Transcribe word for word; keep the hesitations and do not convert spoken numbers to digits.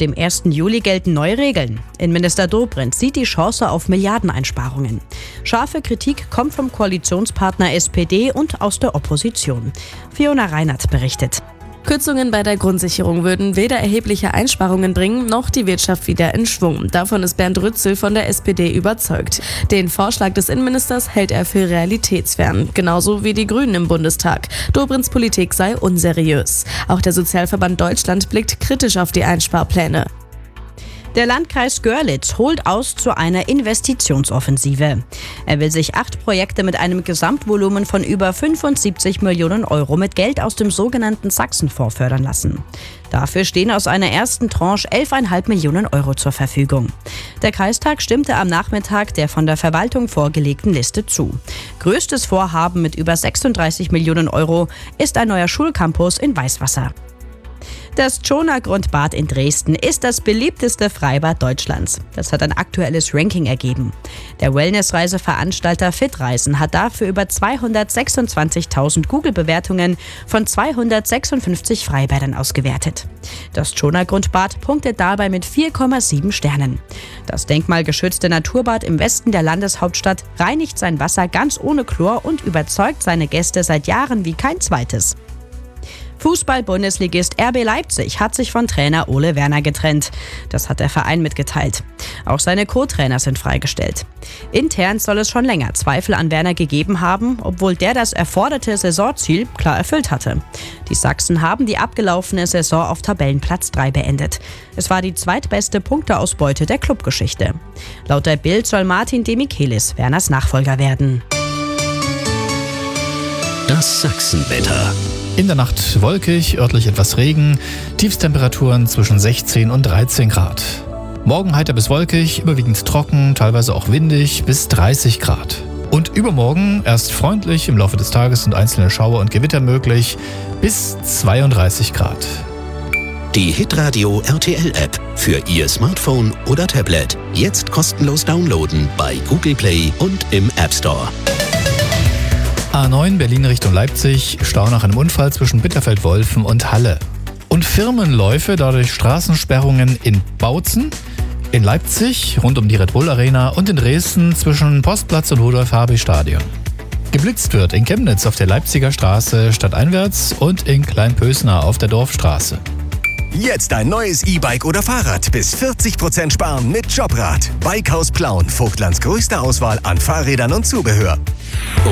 dem ersten Juli gelten neue Regeln. Innenminister Dobrindt sieht die Chance auf Milliardeneinsparungen. Scharfe Kritik kommt vom Koalitionspartner S P D und aus der Opposition. Fiona Reinert berichtet. Kürzungen bei der Grundsicherung würden weder erhebliche Einsparungen bringen, noch die Wirtschaft wieder in Schwung. Davon ist Bernd Rützel von der S P D überzeugt. Den Vorschlag des Innenministers hält er für realitätsfern, genauso wie die Grünen im Bundestag. Dobrindts Politik sei unseriös. Auch der Sozialverband Deutschland blickt kritisch auf die Einsparpläne. Der Landkreis Görlitz holt aus zu einer Investitionsoffensive. Er will sich acht Projekte mit einem Gesamtvolumen von über fünfundsiebzig Millionen Euro mit Geld aus dem sogenannten Sachsenfonds fördern lassen. Dafür stehen aus einer ersten Tranche elf Komma fünf Millionen Euro zur Verfügung. Der Kreistag stimmte am Nachmittag der von der Verwaltung vorgelegten Liste zu. Größtes Vorhaben mit über sechsunddreißig Millionen Euro ist ein neuer Schulcampus in Weißwasser. Das Tschoner-Grundbad in Dresden ist das beliebteste Freibad Deutschlands. Das hat ein aktuelles Ranking ergeben. Der Wellnessreiseveranstalter Fitreisen hat dafür über zweihundertsechsundzwanzigtausend Google-Bewertungen von zweihundertsechsundfünfzig Freibädern ausgewertet. Das Tschoner-Grundbad punktet dabei mit vier Komma sieben Sternen. Das denkmalgeschützte Naturbad im Westen der Landeshauptstadt reinigt sein Wasser ganz ohne Chlor und überzeugt seine Gäste seit Jahren wie kein zweites. Fußball-Bundesligist R B Leipzig hat sich von Trainer Ole Werner getrennt. Das hat der Verein mitgeteilt. Auch seine Co-Trainer sind freigestellt. Intern soll es schon länger Zweifel an Werner gegeben haben, obwohl der das erforderte Saisonziel klar erfüllt hatte. Die Sachsen haben die abgelaufene Saison auf Tabellenplatz drei beendet. Es war die zweitbeste Punkteausbeute der Clubgeschichte. Laut der Bild soll Martin Demichelis Werners Nachfolger werden. Das Sachsenwetter. In der Nacht wolkig, örtlich etwas Regen, Tiefstemperaturen zwischen sechzehn und dreizehn Grad. Morgen heiter bis wolkig, überwiegend trocken, teilweise auch windig, bis dreißig Grad. Und übermorgen erst freundlich, im Laufe des Tages sind einzelne Schauer und Gewitter möglich, bis zweiunddreißig Grad. Die Hitradio R T L-App für Ihr Smartphone oder Tablet. Jetzt kostenlos downloaden bei Google Play und im App Store. A neun Berlin Richtung Leipzig, Stau nach einem Unfall zwischen Bitterfeld-Wolfen und Halle. Und Firmenläufe, dadurch Straßensperrungen in Bautzen, in Leipzig rund um die Red Bull Arena und in Dresden zwischen Postplatz und Rudolf-Habich-Stadion. Geblitzt wird in Chemnitz auf der Leipziger Straße stadteinwärts und in Kleinpösner auf der Dorfstraße. Jetzt ein neues E-Bike oder Fahrrad bis vierzig Prozent sparen mit Jobrad. Bikehaus Plauen, Vogtlands größte Auswahl an Fahrrädern und Zubehör.